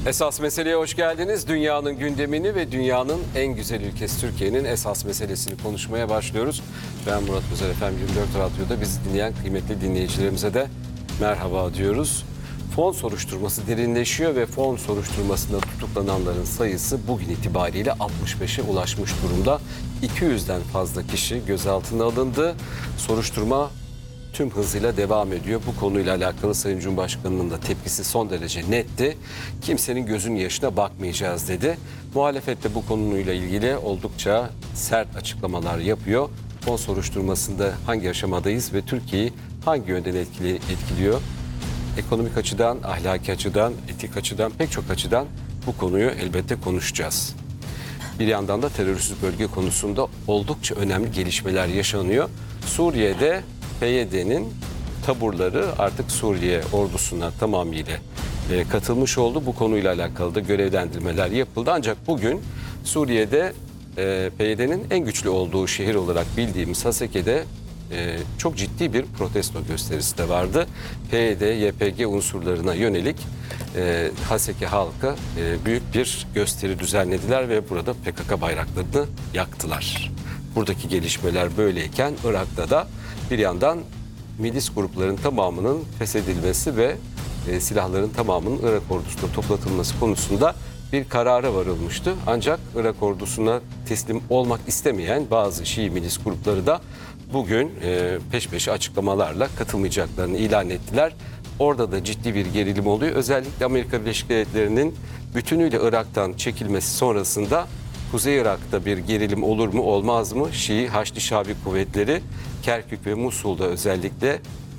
Esas meseleye hoş geldiniz. Dünyanın gündemini ve dünyanın en güzel ülkesi Türkiye'nin esas meselesini konuşmaya başlıyoruz. Ben Murat Özer, efendim 24 Radyo'da bizi dinleyen kıymetli dinleyicilerimize de merhaba diyoruz. Fon soruşturması derinleşiyor ve fon soruşturmasında tutuklananların sayısı bugün itibariyle 65'e ulaşmış durumda. 200'den fazla kişi gözaltına alındı. Soruşturma tüm hızıyla devam ediyor. Bu konuyla alakalı Sayın Cumhurbaşkanı'nın da tepkisi son derece netti. Kimsenin gözünün yaşına bakmayacağız dedi. Muhalefet de bu konuyla ilgili oldukça sert açıklamalar yapıyor. Fon soruşturmasında hangi aşamadayız ve Türkiye'yi hangi yönden etkiliyor? Ekonomik açıdan, ahlaki açıdan, etik açıdan, pek çok açıdan bu konuyu elbette konuşacağız. Bir yandan da teröristik bölge konusunda oldukça önemli gelişmeler yaşanıyor. Suriye'de PYD'nin taburları artık Suriye ordusuna tamamıyla katılmış oldu. Bu konuyla alakalı da görevlendirmeler yapıldı. Ancak bugün Suriye'de PYD'nin en güçlü olduğu şehir olarak bildiğimiz Haseke'de çok ciddi bir protesto gösterisi de vardı. PYD, YPG unsurlarına yönelik Haseke halkı büyük bir gösteri düzenlediler ve burada PKK bayraklarını yaktılar. Buradaki gelişmeler böyleyken Irak'ta da bir yandan milis grupların tamamının feshedilmesi ve silahların tamamının Irak ordusuna toplatılması konusunda bir karara varılmıştı. Ancak Irak ordusuna teslim olmak istemeyen bazı Şii milis grupları da bugün peş peşe açıklamalarla katılmayacaklarını ilan ettiler. Orada da ciddi bir gerilim oluyor. Özellikle Amerika Birleşik Devletleri'nin bütünüyle Irak'tan çekilmesi sonrasında Kuzey Irak'ta bir gerilim olur mu olmaz mı? Şii Haçlı Şabi kuvvetleri Kerkük ve Musul'da özellikle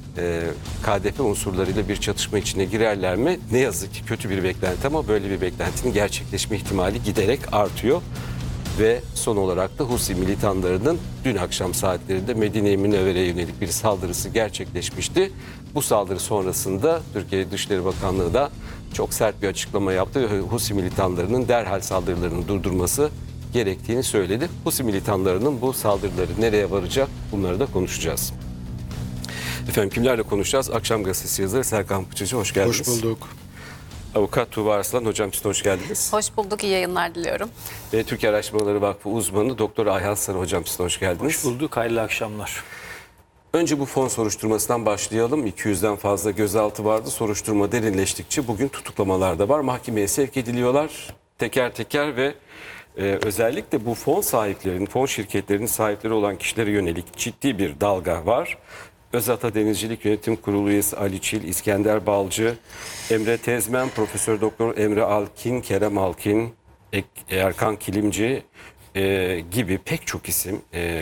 KDP unsurlarıyla bir çatışma içine girerler mi? Ne yazık ki kötü bir beklenti ama böyle bir beklentinin gerçekleşme ihtimali giderek artıyor. Ve son olarak da Husi militanlarının dün akşam saatlerinde Medine-i Münevvere'ye yönelik bir saldırısı gerçekleşmişti. Bu saldırı sonrasında Türkiye Dışişleri Bakanlığı da çok sert bir açıklama yaptı ve Husi militanlarının derhal saldırılarını durdurması gerektiğini söyledi. Husi militanlarının bu saldırıları nereye varacak, bunları da konuşacağız. Efendim kimlerle konuşacağız? Akşam Gazetesi yazarı Serkan Pıçıcı, hoş geldiniz. Hoş bulduk. Avukat Tuğba Arslan, hocam siz de hoş geldiniz. Hoş bulduk, iyi yayınlar diliyorum. Ve Türkiye Araştırmaları Vakfı uzmanı Doktor Ayhan Sarı, hocam siz de hoş geldiniz. Hoş bulduk, hayırlı akşamlar. Önce bu fon soruşturmasından başlayalım. 200'den fazla gözaltı vardı. Soruşturma derinleştikçe bugün tutuklamalar da var. Mahkemeye sevk ediliyorlar teker teker ve özellikle bu fon sahiplerinin, fon şirketlerinin sahipleri olan kişilere yönelik ciddi bir dalga var. Özata Denizcilik Yönetim Kurulu üyesi Ali Çil, İskender Balcı, Emre Tezmen, Profesör Doktor Emre Alkin, Kerem Alkin, Erkan Kilimci gibi pek çok isim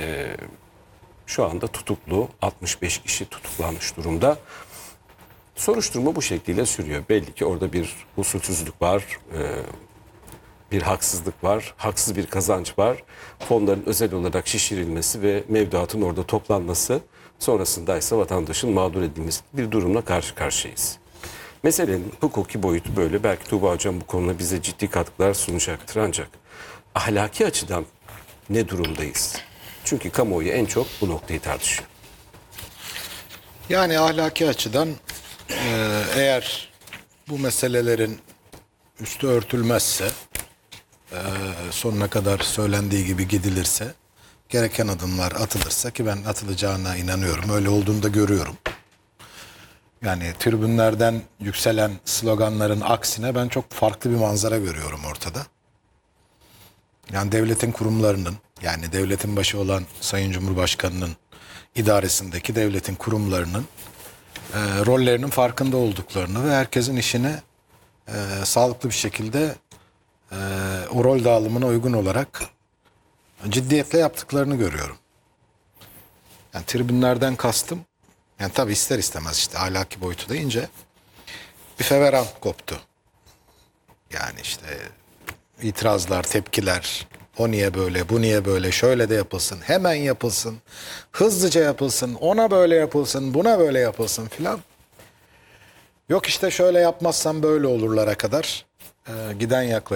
şu anda tutuklu. 65 kişi tutuklanmış durumda. Soruşturma bu şekilde sürüyor. Belli ki orada bir usulsüzlük var, bir haksızlık var, haksız bir kazanç var. Fonların özel olarak şişirilmesi ve mevduatın orada toplanması, sonrasında ise vatandaşın mağdur edilmesi bir durumla karşı karşıyayız. Meselenin hukuki boyutu böyle. Belki Tuğba Hocam bu konuda bize ciddi katkılar sunacaktır. Ancak ahlaki açıdan ne durumdayız? Çünkü kamuoyu en çok bu noktayı tartışıyor. Yani ahlaki açıdan eğer bu meselelerin üstü örtülmezse, sonuna kadar söylendiği gibi gidilirse, gereken adımlar atılırsa, ki ben atılacağına inanıyorum, öyle olduğunu da görüyorum. Yani tribünlerden yükselen sloganların aksine ben çok farklı bir manzara görüyorum ortada. Yani devletin kurumlarının, yani devletin başı olan Sayın Cumhurbaşkanı'nın idaresindeki devletin kurumlarının rollerinin farkında olduklarını ve herkesin işini sağlıklı bir şekilde o rol dağılımına uygun olarak ciddiyetle yaptıklarını görüyorum. Yani tribünlerden kastım, yani tabii ister istemez işte ahlaki boyutu deyince bir feveran koptu. Yani işte itirazlar, tepkiler, o niye böyle, bu niye böyle, şöyle de yapılsın, hemen yapılsın, hızlıca yapılsın, ona böyle yapılsın, buna böyle yapılsın filan. Yok işte şöyle yapmazsam böyle olurlara kadar giden yaklaşım.